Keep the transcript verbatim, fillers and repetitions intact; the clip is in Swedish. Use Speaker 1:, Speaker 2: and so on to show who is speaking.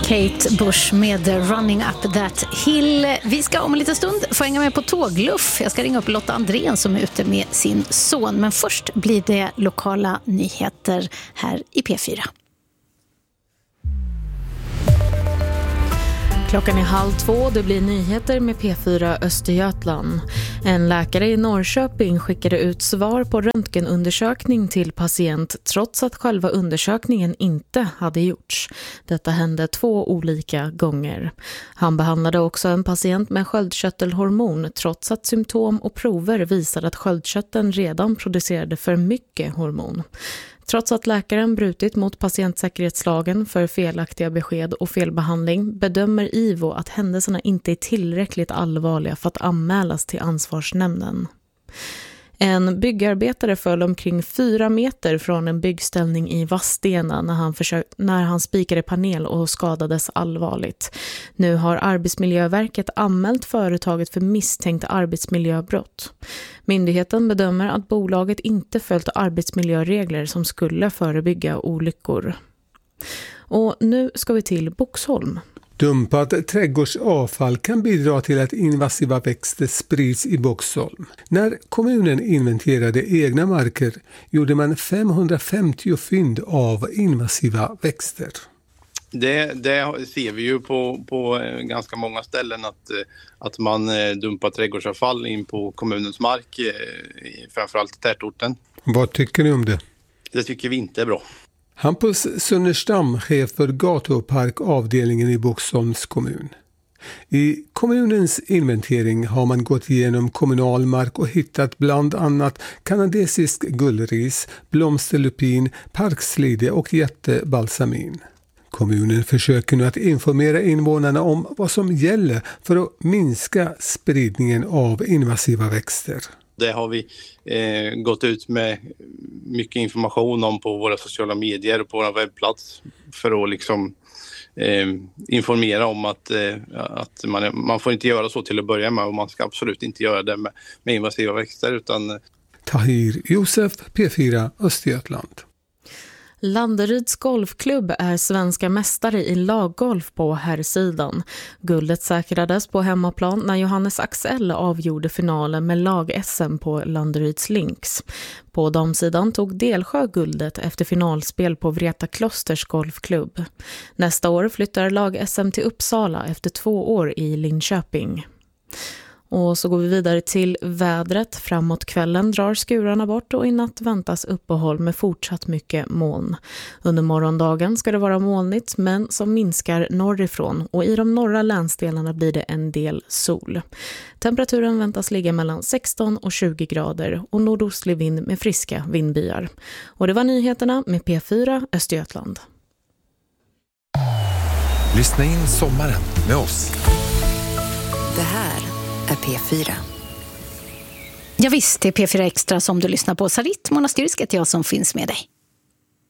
Speaker 1: Kate Bush med Running Up That Hill. Vi ska om en liten stund få hänga med på tågluff. Jag ska ringa upp Lotta Andrén som är ute med sin son. Men först blir det lokala nyheter här i P fyra.
Speaker 2: Klockan är halv två, det blir nyheter med P fyra Östergötland. En läkare i Norrköping skickade ut svar på röntgenundersökning till patient trots att själva undersökningen inte hade gjorts. Detta hände två olika gånger. Han behandlade också en patient med sköldkörtelhormon trots att symptom och prover visade att sköldkörteln redan producerade för mycket hormon. Trots att läkaren brutit mot patientsäkerhetslagen för felaktiga besked och felbehandling bedömer I V O att händelserna inte är tillräckligt allvarliga för att anmälas till ansvarsnämnden. En byggarbetare föll omkring fyra meter från en byggställning i Vadstena när han, försökt, när han spikade panel och skadades allvarligt. Nu har Arbetsmiljöverket anmält företaget för misstänkt arbetsmiljöbrott. Myndigheten bedömer att bolaget inte följt arbetsmiljöregler som skulle förebygga olyckor. Och nu ska vi till Boxholm.
Speaker 3: Dumpat trädgårdsavfall kan bidra till att invasiva växter sprids i Boxholm. När kommunen inventerade egna marker gjorde man femhundrafemtio fynd av invasiva växter.
Speaker 4: Det, det ser vi ju på, på ganska många ställen att, att man dumpar trädgårdsavfall in på kommunens mark, framförallt i tätorten.
Speaker 3: Vad tycker ni om det?
Speaker 4: Det tycker vi inte är bra.
Speaker 3: Hampus Sunnerstam, chef för gatu- och parkavdelningen i Boxholms kommun. I kommunens inventering har man gått igenom kommunal mark och hittat bland annat kanadesisk gullris, blomsterlupin, parkslide och jättebalsamin. Kommunen försöker nu att informera invånarna om vad som gäller för att minska spridningen av invasiva växter.
Speaker 4: Det har vi eh, gått ut med mycket information om på våra sociala medier och på vår webbplats för att liksom, eh, informera om att, eh, att man, man får inte göra så till att börja med och man ska absolut inte göra det med, med invasiva växter. Utan...
Speaker 3: Tahir Josef, P fyra Östergötland.
Speaker 2: Landeryds golfklubb är svenska mästare i laggolf på herrsidan. Guldet säkrades på hemmaplan när Johannes Axel avgjorde finalen med lag-S M på Landeryds Links. På damsidan tog Delsjö guldet efter finalspel på Vreta Klosters golfklubb. Nästa år flyttar lag-S M till Uppsala efter två år i Linköping. Och så går vi vidare till vädret. Framåt kvällen drar skurarna bort och i natt väntas uppehåll med fortsatt mycket moln. Under morgondagen ska det vara molnigt men som minskar norrifrån och i de norra länsdelarna blir det en del sol. Temperaturen väntas ligga mellan sexton och tjugo grader och nordostlig vind med friska vindbyar. Och det var nyheterna med P fyra Östergötland.
Speaker 5: Lyssna in sommaren med oss.
Speaker 6: Det här är P fyra.
Speaker 1: Ja visst, det är P fyra Extra som du lyssnar på. Sarit Monastyrisk heter jag som finns med dig.